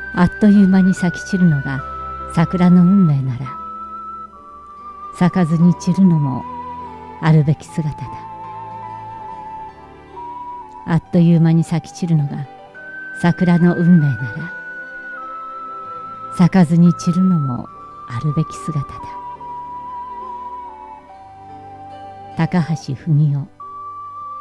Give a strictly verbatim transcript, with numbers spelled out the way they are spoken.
あっという間に咲き散るのが桜の運命なら、咲かずに散るのもあるべき姿だ。あっという間に咲き散るのが桜の運命なら、咲かずに散るのもあるべき姿だ。高橋文夫。